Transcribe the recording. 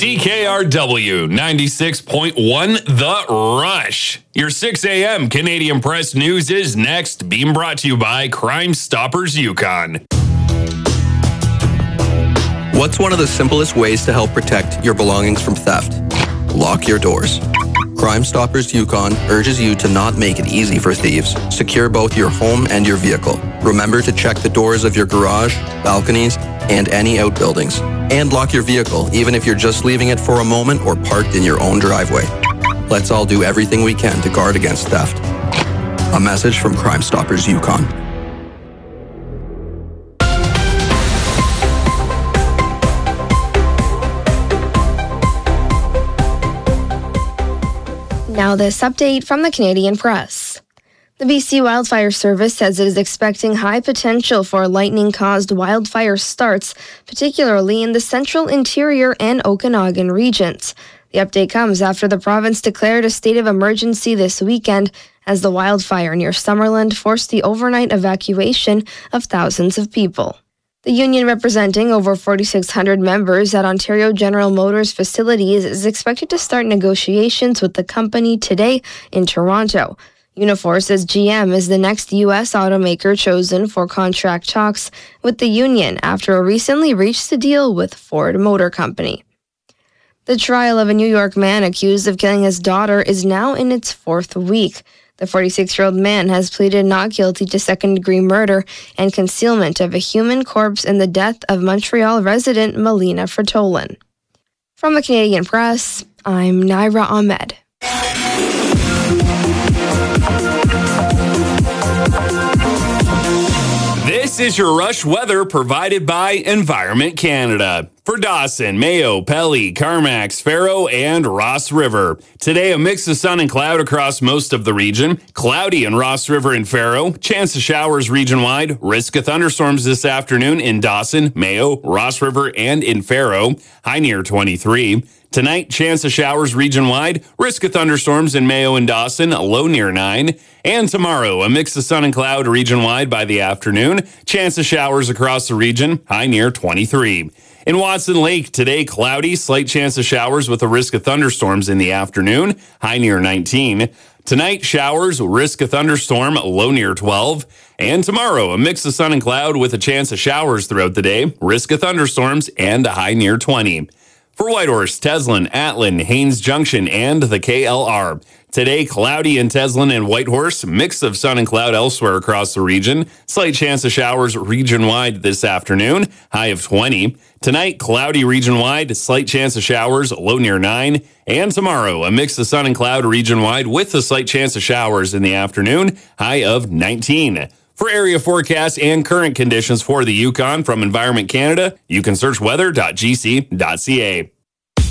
CKRW 96.1 The Rush. Your 6 a.m. Canadian Press News is next, being brought to you by Crime Stoppers Yukon. What's one of the simplest ways to help protect your belongings from theft? Lock your doors. Crime Stoppers Yukon urges you to not make it easy for thieves. Secure both your home and your vehicle. Remember to check the doors of your garage, balconies, and any outbuildings. And lock your vehicle, even if you're just leaving it for a moment or parked in your own driveway. Let's all do everything we can to guard against theft. A message from Crime Stoppers Yukon. Now this update from the Canadian Press. The BC Wildfire Service says it is expecting high potential for lightning-caused wildfire starts, particularly in the central, interior, and Okanagan regions. The update comes after the province declared a state of emergency this weekend as the wildfire near Summerland forced the overnight evacuation of thousands of people. The union representing over 4,600 members at Ontario General Motors facilities is expected to start negotiations with the company today in Toronto. Unifor says GM is the next U.S. automaker chosen for contract talks with the union after it recently reached a deal with Ford Motor Company. The trial of a New York man accused of killing his daughter is now in its fourth week. The 46-year-old man has pleaded not guilty to second-degree murder and concealment of a human corpse in the death of Montreal resident Melina Fratolin. From the Canadian Press, I'm Naira Ahmed. This is your Rush weather provided by Environment Canada. For Dawson, Mayo, Pelly, Carmax, Faro, and Ross River. Today, a mix of sun and cloud across most of the region. Cloudy in Ross River and Faro. Chance of showers region-wide. Risk of thunderstorms this afternoon in Dawson, Mayo, Ross River, and in Faro. High near 23. Tonight, chance of showers region-wide. Risk of thunderstorms in Mayo and Dawson, low near 9. And tomorrow, a mix of sun and cloud region-wide by the afternoon. Chance of showers across the region, high near 23. In Watson Lake, today, cloudy, slight chance of showers with a risk of thunderstorms in the afternoon, high near 19. Tonight, showers, risk of thunderstorm, low near 12. And tomorrow, a mix of sun and cloud with a chance of showers throughout the day, risk of thunderstorms, and a high near 20. For Whitehorse, Teslin, Atlin, Haines Junction, and the KLR. Today, cloudy in Teslin and Whitehorse, mix of sun and cloud elsewhere across the region. Slight chance of showers region-wide this afternoon, high of 20. Tonight, cloudy region-wide, slight chance of showers, low near 9. And tomorrow, a mix of sun and cloud region-wide with a slight chance of showers in the afternoon, high of 19. For area forecasts and current conditions for the Yukon from Environment Canada, you can search weather.gc.ca.